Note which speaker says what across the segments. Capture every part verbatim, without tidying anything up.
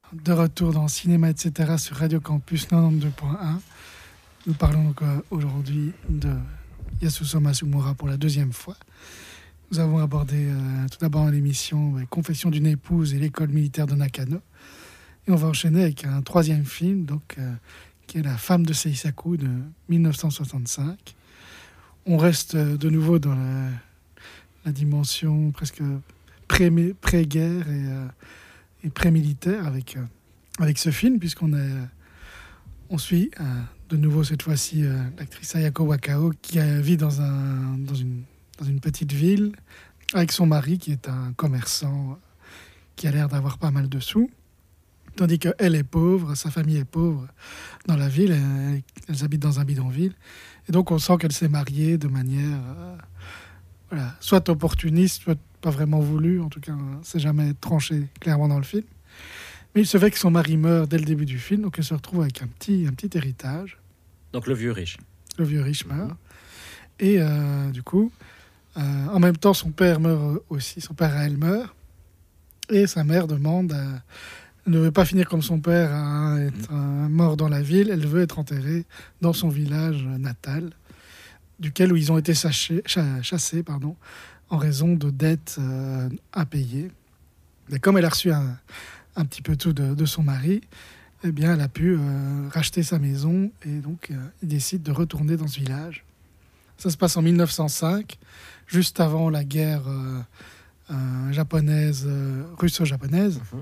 Speaker 1: de retour dans Cinéma, et cetera sur Radio Campus quatre-vingt-douze point un. Nous parlons donc euh, aujourd'hui de Yasuo Masumura pour la deuxième fois. Nous avons abordé euh, tout d'abord l'émission euh, Confession d'une épouse et l'école militaire de Nakano. Et on va enchaîner avec un troisième film, donc, euh, qui est La femme de Seisaku de dix-neuf cent soixante-cinq. On reste euh, de nouveau dans la, la dimension presque pré- pré-guerre et, euh, et pré-militaire avec, euh, avec ce film, puisqu'on est, euh, on suit euh, de nouveau cette fois-ci euh, l'actrice Ayako Wakao qui euh, vit dans, un, dans, une, dans une petite ville avec son mari qui est un commerçant euh, qui a l'air d'avoir pas mal de sous. Tandis qu'elle est pauvre, sa famille est pauvre dans la ville, elles, elles habitent dans un bidonville. Et donc on sent qu'elle s'est mariée de manière euh, voilà, soit opportuniste, soit pas vraiment voulue. En tout cas, c'est jamais tranché clairement dans le film. Mais il se fait que son mari meurt dès le début du film, donc elle se retrouve avec un petit, un petit héritage.
Speaker 2: Donc le vieux riche.
Speaker 1: Le vieux riche meurt. Et euh, du coup, euh, en même temps, son père meurt aussi. Son père, elle meurt. Et sa mère demande à... Elle ne veut pas finir comme son père à être euh, mort dans la ville. Elle veut être enterrée dans son village natal, duquel où ils ont été chassés, chassés pardon, en raison de dettes euh, à payer. Et comme elle a reçu un, un petit peu tout de, de son mari, eh bien, elle a pu euh, racheter sa maison et donc euh, il décide de retourner dans ce village. Ça se passe en mille neuf cent cinq, juste avant la guerre euh, euh, japonaise, euh, russo-japonaise. Mm-hmm.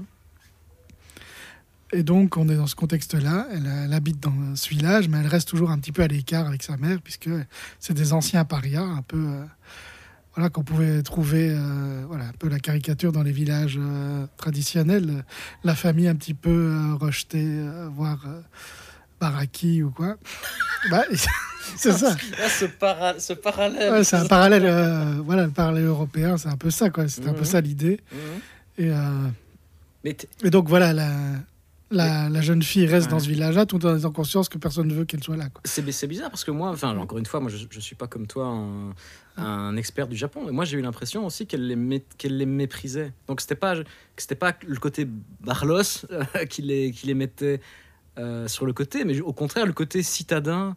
Speaker 1: Et donc, on est dans ce contexte-là. Elle, elle habite dans ce village, mais elle reste toujours un petit peu à l'écart avec sa mère, puisque c'est des anciens parias, un peu, euh, voilà, qu'on pouvait trouver, euh, voilà, un peu la caricature dans les villages euh, traditionnels. La famille un petit peu euh, rejetée, euh, voire euh, baraki ou quoi. Bah, c'est ça.
Speaker 2: Là, ce, para- ce parallèle.
Speaker 1: Ouais, c'est un parallèle, euh, voilà, le parallèle européen, c'est un peu ça, quoi. C'était mmh. un peu ça l'idée. Mmh. Et, euh, Mais et donc, voilà, la... La, la jeune fille reste ouais. dans ce village-là tout en ayant conscience que personne ne veut qu'elle soit là. Quoi.
Speaker 2: C'est, c'est bizarre parce que moi, enfin, encore une fois, moi, je ne suis pas comme toi un, un expert du Japon. Mais moi, j'ai eu l'impression aussi qu'elle les, mé, qu'elle les méprisait. Donc, ce n'était pas, c'était pas le côté Barlos euh, qui, les, qui les mettait euh, sur le côté, mais au contraire, le côté citadin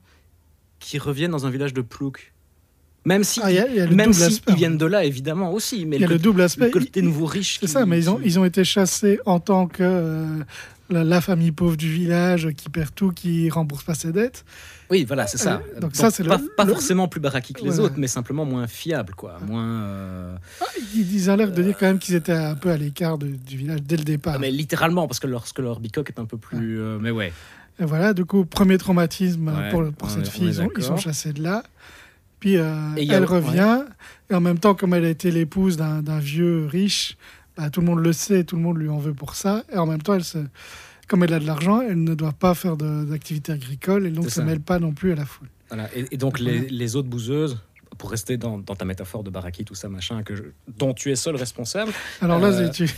Speaker 2: qui reviennent dans un village de plouc. Même si, ah, y a, y a même si ils viennent de là, évidemment, aussi. Mais
Speaker 1: il y a le, le double aspect.
Speaker 2: Le côté nouveau riche.
Speaker 1: C'est qui, ça, mais
Speaker 2: qui...
Speaker 1: ils ont, ils ont été chassés en tant que euh, la, la famille pauvre du village qui perd tout, qui rembourse pas ses dettes.
Speaker 2: Oui, voilà, c'est ça.
Speaker 1: Euh, donc, donc ça, c'est
Speaker 2: pas,
Speaker 1: le,
Speaker 2: pas
Speaker 1: le...
Speaker 2: forcément plus baraki que les
Speaker 1: voilà.
Speaker 2: autres, mais simplement moins fiable, quoi. Moins. Euh...
Speaker 1: Ah, ils, ils ont l'air de dire quand même qu'ils étaient un peu à l'écart de, du village dès le départ.
Speaker 2: Ah, mais littéralement, parce que lorsque leur bicoque est un peu plus. Ouais. Euh, mais ouais.
Speaker 1: Et voilà, du coup, premier traumatisme ouais, pour, pour cette fille, ils, ont, ils sont chassés de là. Puis euh, elle a, revient, ouais. et en même temps, comme elle a été l'épouse d'un, d'un vieux riche, bah, tout le monde le sait, tout le monde lui en veut pour ça. Et en même temps, elle se, comme elle a de l'argent, elle ne doit pas faire de, d'activité agricole, et donc ne se mêle pas non plus à la foule.
Speaker 2: Voilà. Et, et donc, les, voilà. les autres bouseuses, pour rester dans, dans ta métaphore de baraki, tout ça, machin, que je, dont tu es seul responsable,
Speaker 1: alors là, euh, tu...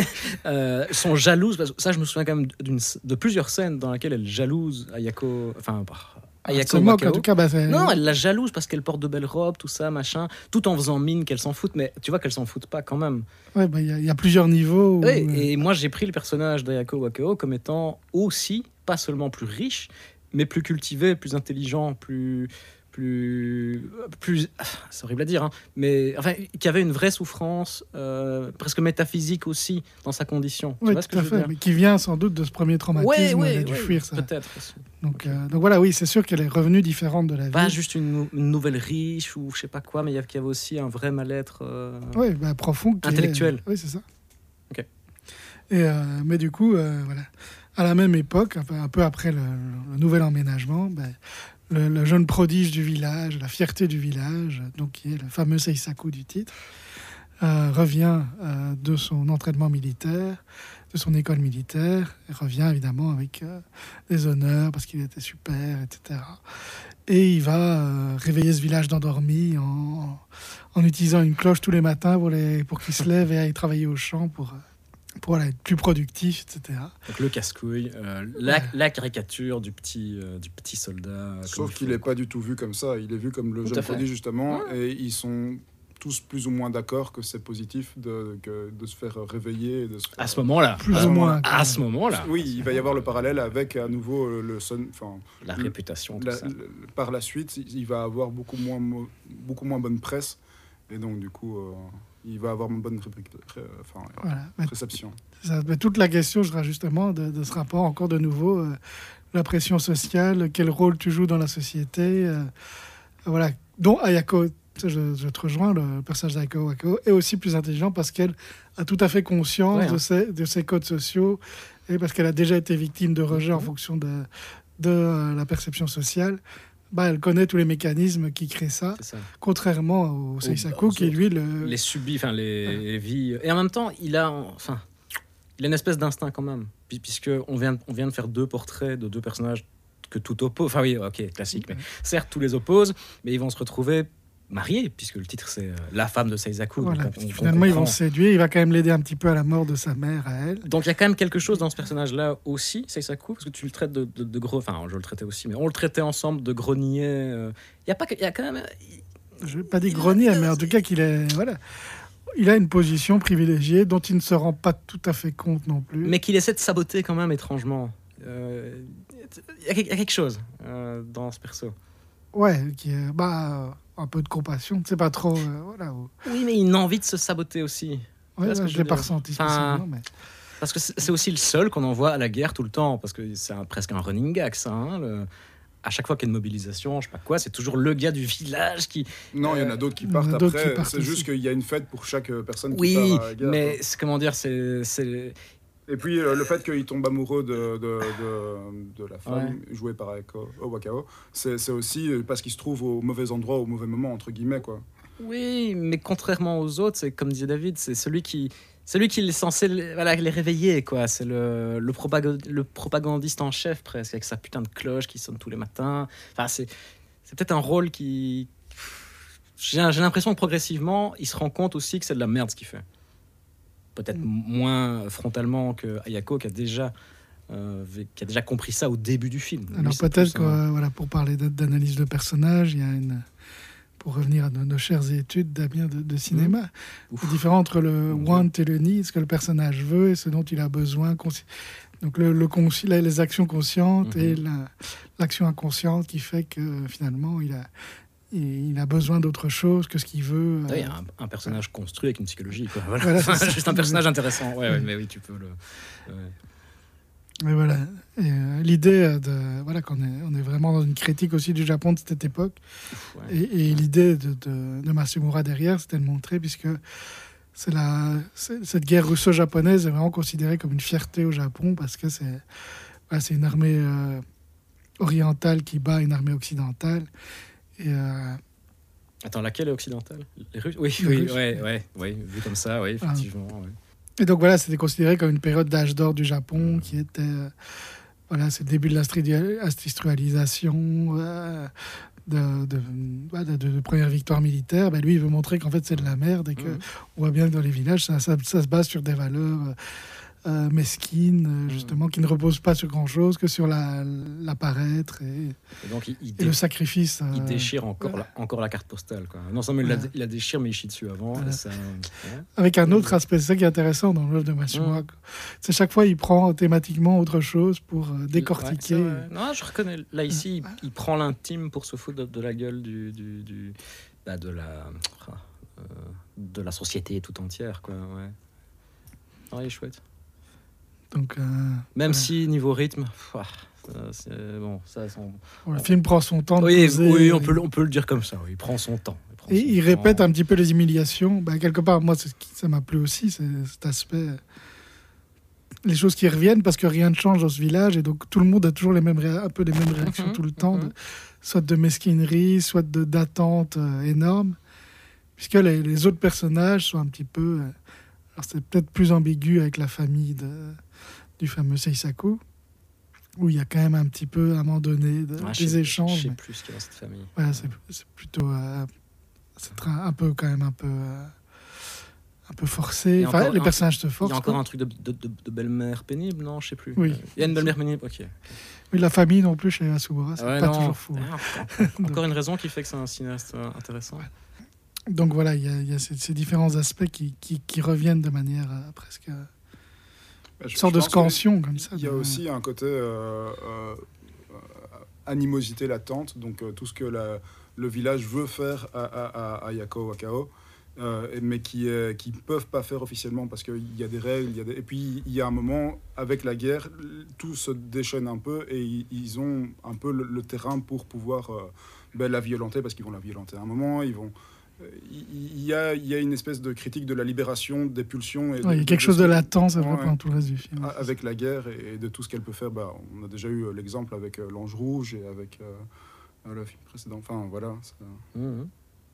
Speaker 2: euh, sont jalouses. Parce que ça, je me souviens quand même d'une, de plusieurs scènes dans lesquelles elle jalouse Ayako... Enfin,
Speaker 1: Ayako moque, en tout cas, bah, c'est...
Speaker 2: Non, elle la jalouse parce qu'elle porte de belles robes, tout ça, machin, tout en faisant mine qu'elle s'en fout, mais tu vois qu'elle s'en fout pas quand même.
Speaker 1: Ouais, bah, y, y a plusieurs niveaux. Où...
Speaker 2: Ouais, et moi, j'ai pris le personnage d'Ayako Wakao comme étant aussi, pas seulement plus riche, mais plus cultivé, plus intelligent, plus... plus, plus c'est horrible à dire, hein, mais enfin, qui avait une vraie souffrance, euh, presque métaphysique aussi, dans sa condition.
Speaker 1: Oui, tout à fait, mais qui vient sans doute de ce premier traumatisme, ouais, ouais, elle a dû ouais, fuir ça.
Speaker 2: Peut-être aussi.
Speaker 1: Donc, euh, donc voilà, oui, c'est sûr qu'elle est revenue différente de la vie.
Speaker 2: Pas juste une, une nouvelle riche ou je sais pas quoi, mais il y avait aussi un vrai mal-être euh,
Speaker 1: ouais, bah, profond.
Speaker 2: Intellectuel.
Speaker 1: Est... Oui, c'est ça.
Speaker 2: Ok.
Speaker 1: Et, euh, mais du coup, euh, voilà. À la même époque, un peu après le, le nouvel emménagement, bah, Le, le jeune prodige du village, la fierté du village, donc qui est le fameux Seisaku du titre, euh, revient euh, de son entraînement militaire, de son école militaire, et revient évidemment avec euh, des honneurs parce qu'il était super, et cetera. Et il va euh, réveiller ce village d'endormis en, en utilisant une cloche tous les matins pour, les, pour qu'ils se lèvent et aillent travailler au champ pour... Euh, pour voilà, être plus productif, et cetera.
Speaker 2: Donc le casse-couille, euh, la, ouais. la caricature du petit, euh, du petit soldat.
Speaker 3: Sauf qu'il n'est pas du tout vu comme ça. Il est vu comme le jeune prodige, justement. Ouais. Et ils sont tous plus ou moins d'accord que c'est positif de, que, de se faire réveiller. De se faire...
Speaker 2: À ce moment-là.
Speaker 1: Plus
Speaker 2: à
Speaker 1: ou moins.
Speaker 2: À ce moment-là.
Speaker 3: Oui, il va y avoir le parallèle avec à nouveau le son, enfin
Speaker 2: la réputation. Tout
Speaker 3: la,
Speaker 2: ça.
Speaker 3: Le, par la suite, il va avoir beaucoup moins beaucoup moins bonne presse et donc du coup, euh, il va avoir une bonne ré- ré- enfin,
Speaker 1: Voilà. Mais
Speaker 3: réception.
Speaker 1: Ça, mais toute la question sera justement de, de ce rapport, encore de nouveau, euh, la pression sociale, quel rôle tu joues dans la société, euh, voilà, dont Ayako, je, je te rejoins, le personnage d'Ayako Wakao est aussi plus intelligent parce qu'elle a tout à fait conscience
Speaker 2: ouais, hein.
Speaker 1: de, ses, de ses codes sociaux et parce qu'elle a déjà été victime de rejet mm-hmm. en fonction de, de euh, la perception sociale. Bah, elle connaît tous les mécanismes qui créent ça, ça. contrairement au Seisaku, qui lui le...
Speaker 2: les subit, enfin les, ouais. les vit. Et en même temps, il a, enfin, il a une espèce d'instinct quand même, puisque on vient, on vient de faire deux portraits de deux personnages que tout oppose. Enfin oui, ok, classique. Ouais. Mais certes, tous les opposent, mais ils vont se retrouver mariés, puisque le titre c'est La femme de Seisaku.
Speaker 1: Voilà,
Speaker 2: donc, on,
Speaker 1: finalement,
Speaker 2: on
Speaker 1: ils vont se séduire. Il va quand même l'aider un petit peu à la mort de sa mère, à elle.
Speaker 2: Donc il y a quand même quelque chose dans ce personnage-là aussi, Seisaku, parce que tu le traites de, de, de gros. Enfin, je le traitais aussi, mais on le traitait ensemble de grognier. Il euh, y a pas, il y a quand même. Il,
Speaker 1: je vais pas dire grognier, mais en tout cas qu'il est, voilà. Il a une position privilégiée dont il ne se rend pas tout à fait compte non plus.
Speaker 2: Mais qu'il essaie de saboter quand même étrangement. Euh, il y a quelque chose euh, dans ce perso.
Speaker 1: Ouais, qui est bah, un peu de compassion, c'est pas trop... Euh, voilà.
Speaker 2: Oui, mais il a envie de se saboter aussi.
Speaker 1: Ouais, ouais, je, je l'ai pas ressenti spécialement,
Speaker 2: enfin,
Speaker 1: mais...
Speaker 2: Parce que c'est aussi le seul qu'on envoie à la guerre tout le temps, parce que c'est un, presque un running gag, ça. Hein, le... À chaque fois qu'il y a une mobilisation, je sais pas quoi, c'est toujours le gars du village qui...
Speaker 3: Non, il euh... y en a d'autres qui partent après. Qui partent c'est aussi. Juste qu'il y a une fête pour chaque personne qui
Speaker 2: oui,
Speaker 3: part à la guerre.
Speaker 2: Oui, mais c'est, comment dire, c'est... c'est...
Speaker 3: Et puis euh, le fait qu'il tombe amoureux de, de, de, de la femme ouais. jouée par Ayako Wakao, c'est, c'est aussi parce qu'il se trouve au mauvais endroit, au mauvais moment, entre guillemets, quoi.
Speaker 2: Oui, mais contrairement aux autres, c'est comme disait David, c'est celui qui... Celui qui est censé voilà, les réveiller, quoi. C'est le, le, propagand, le propagandiste en chef, presque, avec sa putain de cloche qui sonne tous les matins. Enfin, c'est, c'est peut-être un rôle qui... J'ai, j'ai l'impression que progressivement, il se rend compte aussi que c'est de la merde ce qu'il fait. Peut-être mmh. moins frontalement que Ayako, qui a déjà, euh, qui a déjà compris ça au début du film.
Speaker 1: Alors Lui, peut-être que, un... voilà, pour parler d'analyse de personnages, il y a une... Pour revenir à nos, nos chères études Damien de, de cinéma, mmh. la différence entre le mmh. want et le need, ce que le personnage veut et ce dont il a besoin. Donc le, le consci... les actions conscientes mmh. et la, l'action inconsciente qui fait que finalement il a, il a besoin d'autre chose que ce qu'il veut.
Speaker 2: Il y a un, un personnage construit avec une psychologie. Quoi. Voilà. Voilà, c'est juste un personnage intéressant. Ouais, ouais, mais oui, tu peux le... Ouais.
Speaker 1: Mais voilà, et, euh, l'idée de voilà qu'on est on est vraiment dans une critique aussi du Japon de cette époque. Ouf, ouais. et, et l'idée de, de, de Masumura derrière, c'était de montrer, puisque c'est la c'est, cette guerre russo-japonaise est vraiment considérée comme une fierté au Japon, parce que c'est voilà, c'est une armée euh, orientale qui bat une armée occidentale. Et euh,
Speaker 2: attends, laquelle est occidentale? Les Russes? Oui, oui, oui, ouais, ouais, ouais, vu comme ça, oui, effectivement. Ah. Ouais.
Speaker 1: Et donc voilà, c'était considéré comme une période d'âge d'or du Japon, qui était, euh, voilà, c'est le début de l'industrialisation, euh, de, de, de, de, de première victoire militaire. Ben lui, il veut montrer qu'en fait c'est de la merde et que mmh. on voit bien que dans les villages, ça, ça, ça se base sur des valeurs euh, mesquines, justement, mmh. qui ne reposent pas sur grand-chose, que sur la, la paraître et,
Speaker 2: et, donc, il, il
Speaker 1: et
Speaker 2: dé...
Speaker 1: le sacrifice.
Speaker 2: Il
Speaker 1: euh,
Speaker 2: déchire encore, voilà. la, encore la carte postale. Quoi. Non seulement voilà. il, la, il la déchire, mais il chie dessus avant.
Speaker 1: Voilà.
Speaker 2: Ça, ouais.
Speaker 1: Avec un autre aspect, c'est ça qui est intéressant dans l'œuvre de Masumura. Mmh. C'est chaque fois, il prend thématiquement autre chose pour euh, décortiquer.
Speaker 2: Ouais, non, je reconnais. Là, ici, il, il prend l'intime pour se foutre de, de la gueule du, du, du, bah, de, la, euh, de la société tout entière. Quoi, ouais. Non, il est chouette.
Speaker 1: Donc, euh,
Speaker 2: Même
Speaker 1: ouais.
Speaker 2: si, niveau rythme, pff, c'est, bon, ça, son...
Speaker 1: Le film prend son temps de
Speaker 2: oui,
Speaker 1: poser,
Speaker 2: oui, on peut, on peut le dire comme ça. Oui, il prend son temps. Il prend
Speaker 1: et
Speaker 2: son
Speaker 1: il
Speaker 2: temps.
Speaker 1: répète un petit peu les humiliations. Ben, quelque part, moi, c'est, ça m'a plu aussi, c'est, cet aspect. Les choses qui reviennent parce que rien ne change dans ce village. Et donc, tout le monde a toujours les mêmes ré... un peu les mêmes réactions mm-hmm, tout le temps. Mm-hmm. De... Soit de mesquinerie, soit de, d'attente euh, énorme. Puisque les, les autres personnages sont un petit peu... Euh... Alors, c'est peut-être plus ambigu avec la famille de... du fameux Seisaku, où il y a quand même un petit peu, à un moment donné, de,
Speaker 2: ouais,
Speaker 1: des
Speaker 2: je sais,
Speaker 1: échanges.
Speaker 2: Je sais
Speaker 1: mais...
Speaker 2: plus ce qu'il y a dans cette famille.
Speaker 1: Ouais, c'est, c'est plutôt... Euh, c'est un, un peu, quand même, un peu... Euh, un peu forcé. Enfin, les un, personnages se forcent.
Speaker 2: Il y a encore
Speaker 1: quoi.
Speaker 2: un truc de, de, de, de belle-mère pénible, non? Je sais plus.
Speaker 1: Oui.
Speaker 2: Il y a une belle-mère pénible, ok.
Speaker 1: Oui, la famille non plus chez Masumura, c'est
Speaker 2: ouais,
Speaker 1: pas
Speaker 2: non.
Speaker 1: toujours fou.
Speaker 2: Ah, encore une raison qui fait que c'est un cinéaste intéressant. Ouais.
Speaker 1: donc voilà, il y a, il y a ces, ces différents aspects qui, qui, qui reviennent de manière euh, presque... Euh,
Speaker 3: Je-
Speaker 1: une sorte
Speaker 3: je
Speaker 1: de
Speaker 3: pense
Speaker 1: scansion comme ça.
Speaker 3: Il y a
Speaker 1: de-
Speaker 3: aussi un côté euh, euh, euh, animosité latente, donc euh, tout ce que la- le village veut faire à, à, à, à Yako Wakao, euh, et- mais qui ne qui peuvent pas faire officiellement parce qu'il y a des règles. Il y a des... Et puis il y a un moment, avec la guerre, tout se déchaîne un peu et ils, ils ont un peu le, le terrain pour pouvoir euh, ben, la violenter, parce qu'ils vont la violenter à un moment. Ils vont... Il y, a, il y a une espèce de critique de la libération des pulsions. Et de-
Speaker 1: Ouais, il y a quelque chose de latent, c'est vrai,
Speaker 3: Ouais.
Speaker 1: pendant tout le reste du film.
Speaker 3: Avec la guerre et de tout ce qu'elle peut faire. Bah, on a déjà eu l'exemple avec euh, l'Ange Rouge et avec euh, le film précédent. Enfin, voilà. ça-
Speaker 2: Mhm.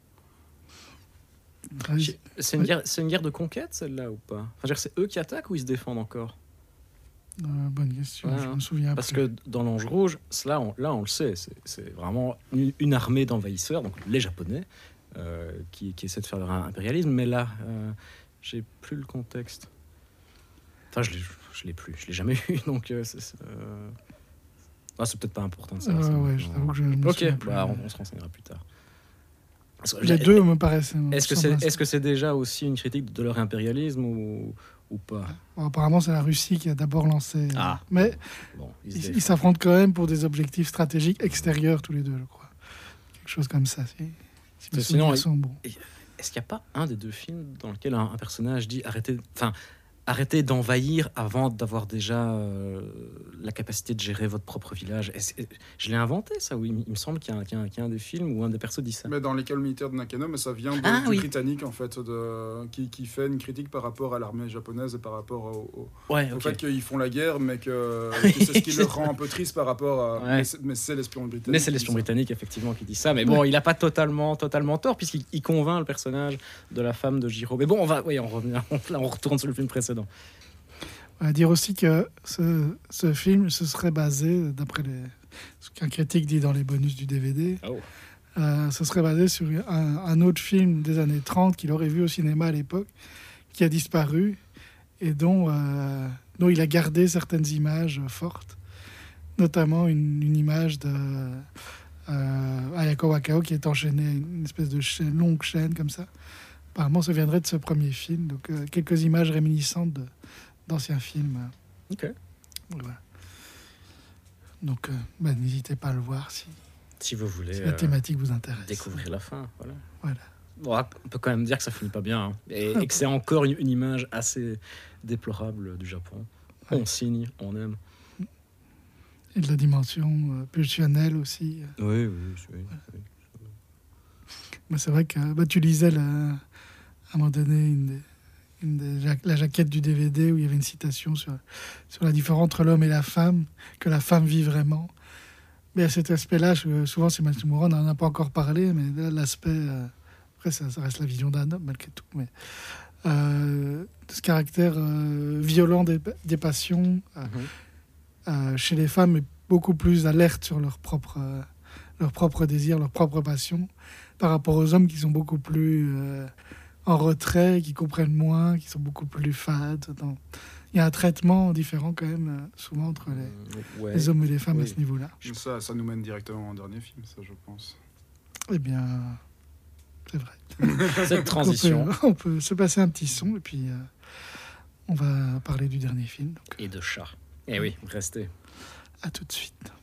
Speaker 1: Ouais,
Speaker 2: Je- C'est une, guerre- c'est une guerre de conquête, celle-là, ou pas? Enfin, je veux dire, c'est eux qui attaquent ou ils se défendent encore?
Speaker 1: euh, bonne question,
Speaker 2: Ouais,
Speaker 1: je
Speaker 2: hein.
Speaker 1: me souviens
Speaker 2: Parce
Speaker 1: plus.
Speaker 2: que dans l'Ange Rouge, là on, là, on le sait, c'est, c'est vraiment une, une armée d'envahisseurs, donc les Japonais, euh, qui, qui essaient de faire leur impérialisme. Mais là, euh, j'ai plus le contexte. Enfin, je l'ai, je l'ai plus, je l'ai jamais eu, donc euh, c'est, c'est, euh, ah, c'est peut-être pas important de savoir
Speaker 1: Euh,
Speaker 2: ça.
Speaker 1: ouais, je t'avoue que je me
Speaker 2: Ok,
Speaker 1: souviens plus.
Speaker 2: bah, on, on se renseignera plus tard. Parce que
Speaker 1: Les
Speaker 2: j'ai-
Speaker 1: deux me paraissent...
Speaker 2: Est-ce que,
Speaker 1: semblent
Speaker 2: c'est, est-ce que c'est déjà aussi une critique de leur impérialisme ou, ou pas?
Speaker 1: Bon, apparemment, c'est la Russie qui a d'abord lancé. euh,
Speaker 2: Ah.
Speaker 1: Mais
Speaker 2: Bon, ils se
Speaker 1: ils
Speaker 2: défendent.
Speaker 1: ils s'affrontent quand même pour des objectifs stratégiques extérieurs, tous les deux, je crois. Quelque chose comme ça. Si, si mes
Speaker 2: Sinon,
Speaker 1: souvenirs
Speaker 2: il-
Speaker 1: sont bons.
Speaker 2: Est-ce qu'il n'y a pas un des deux films dans lequel un, un personnage dit arrêtez, enfin, arrêtez d'envahir avant d'avoir déjà euh, la capacité de gérer votre propre village? Est-ce- Je l'ai inventé, ça, oui. Il me semble qu'il y a, un- qu'il y a un- qu'il y a un des films où un des persos dit ça.
Speaker 3: Mais dans l'école militaire de Nakano, mais ça vient de,
Speaker 2: Ah,
Speaker 3: du
Speaker 2: oui.
Speaker 3: Britannique, en fait, de, qui, qui fait une critique par rapport à l'armée japonaise et par rapport au, au,
Speaker 2: Ouais,
Speaker 3: au
Speaker 2: ok.
Speaker 3: fait qu'ils font la guerre, mais que, que c'est ce qui leur rend un peu triste par rapport à...
Speaker 2: Ouais.
Speaker 3: Mais c'est- Mais c'est l'espion britannique.
Speaker 2: Mais c'est
Speaker 3: qui
Speaker 2: l'espion
Speaker 3: dit ça.
Speaker 2: britannique, effectivement, qui dit ça. Mais bon, il n'a pas totalement, totalement tort, puisqu'il il convainc le personnage de la femme de Jiro. Mais bon, on va, oui, on revient, là, on retourne sur le film précédent.
Speaker 1: On va dire aussi que ce, ce film se serait basé, d'après les, ce qu'un critique dit dans les bonus du D V D,
Speaker 2: Oh.
Speaker 1: euh, ce serait basé sur un, un autre film des années trente qu'il aurait vu au cinéma à l'époque, qui a disparu et dont, euh, dont il a gardé certaines images fortes, notamment une, une image de euh, Ayako Wakao qui est enchaînée à une espèce de chaîne, longue chaîne comme ça. Apparemment, ça viendrait de ce premier film, donc euh, quelques images réminiscentes de, d'anciens films. euh,
Speaker 2: Ok.
Speaker 1: Voilà. Donc, euh, bah, n'hésitez pas à le voir si,
Speaker 2: Si vous voulez
Speaker 1: si la
Speaker 2: euh,
Speaker 1: thématique vous intéresse.
Speaker 2: découvrir la fin, voilà.
Speaker 1: Voilà.
Speaker 2: Bon, on peut quand même dire que ça finit pas bien, hein. et, et que c'est encore une, une image assez déplorable du Japon. On
Speaker 1: Ouais.
Speaker 2: signe, on aime.
Speaker 1: Et de la dimension euh, pulsionnelle aussi.
Speaker 2: Oui, oui, oui. oui.
Speaker 1: Mais c'est vrai que bah, tu lisais là, à un moment donné une des, une des ja- la jaquette du D V D où il y avait une citation sur, sur la différence entre l'homme et la femme, que la femme vit vraiment. Mais à cet aspect-là, je- souvent c'est Matsumura, on n'en a pas encore parlé, mais là, l'aspect, euh, après ça, ça reste la vision d'un homme malgré tout, mais euh, ce caractère euh, violent des, des passions euh,
Speaker 2: Mhm.
Speaker 1: euh, chez les femmes est beaucoup plus alerte sur leur propre, euh, leur propre désir, leur propre passion, par rapport aux hommes qui sont beaucoup plus euh, en retrait, qui comprennent moins, qui sont beaucoup plus fades. Donc, il y a un traitement différent quand même, euh, souvent entre les,
Speaker 2: Euh, ouais.
Speaker 1: les hommes et les femmes
Speaker 2: Oui.
Speaker 1: à ce niveau-là.
Speaker 3: Ça, ça nous mène directement au dernier film, ça, je pense.
Speaker 1: Eh bien, c'est vrai.
Speaker 2: Cette transition.
Speaker 1: On peut, on peut se passer un petit son et puis euh, on va parler du dernier film. Donc,
Speaker 2: Et de chat. Eh oui, restez.
Speaker 1: à tout de suite.